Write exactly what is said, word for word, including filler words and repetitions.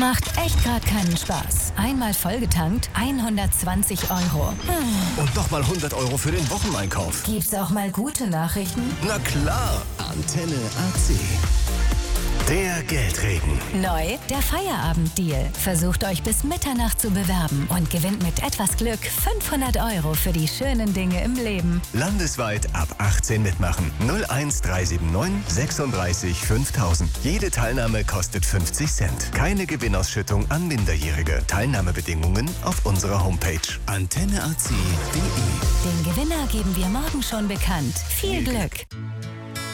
Macht echt gerade keinen Spaß. Einmal vollgetankt, hundertzwanzig Euro. Hm. Und nochmal hundert Euro für den Wocheneinkauf. Gibt's auch mal gute Nachrichten? Na klar, Antenne A C. Der Geldregen. Neu, der Feierabenddeal. Versucht euch bis Mitternacht zu bewerben und gewinnt mit etwas Glück fünfhundert Euro für die schönen Dinge im Leben. Landesweit ab achtzehn mitmachen. null eins drei sieben neun sechsunddreißig fünftausend. Jede Teilnahme kostet fünfzig Cent. Keine Gewinnausschüttung an Minderjährige. Teilnahmebedingungen auf unserer Homepage antenne a c punkt d e. Den Gewinner geben wir morgen schon bekannt. Viel Glück!